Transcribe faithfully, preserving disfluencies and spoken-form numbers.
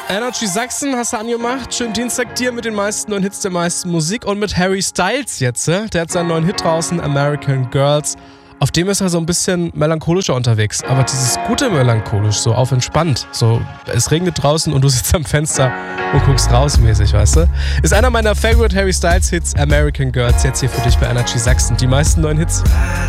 Energy Sachsen hast du angemacht. Schönen Dienstag dir mit den meisten neuen Hits der meisten Musik und mit Harry Styles jetzt. Der hat seinen neuen Hit draußen, American Girls. Auf dem ist er so ein bisschen melancholischer unterwegs. Aber dieses gute melancholisch, so auf entspannt. So, es regnet draußen und du sitzt am Fenster und guckst raus mäßig, weißt du? Ist einer meiner Favorite Harry Styles Hits, American Girls, jetzt hier für dich bei Energy Sachsen. Die meisten neuen Hits.